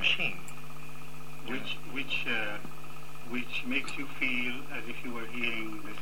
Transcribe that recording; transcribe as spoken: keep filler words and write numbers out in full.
machine. Which which uh, which makes you feel as if you were hearing the